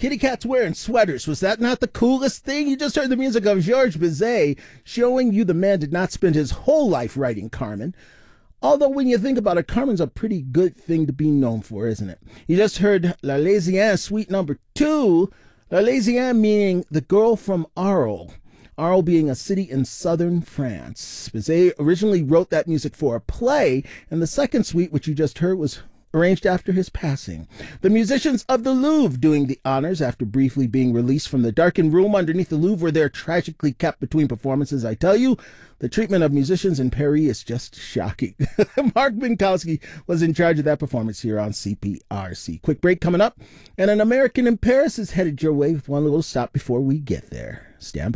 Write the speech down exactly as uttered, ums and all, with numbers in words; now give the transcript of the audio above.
Kitty cats wearing sweaters. Was that not the coolest thing? You just heard the music of Georges Bizet, showing you the man did not spend his whole life writing Carmen. Although when you think about it, Carmen's a pretty good thing to be known for, isn't it? You just heard La Laisienne, suite number two. La Laisienne meaning the girl from Arles. Arles being a city in southern France. Bizet originally wrote that music for a play, and the second suite, which you just heard, was arranged after his passing. The musicians of the Louvre doing the honors after briefly being released from the darkened room underneath the Louvre where they're tragically kept between performances. I tell you, the treatment of musicians in Paris is just shocking. Mark Minkowski was in charge of that performance here on C P R C. Quick break coming up, and an American in Paris is headed your way with one little stop before we get there. Stand by.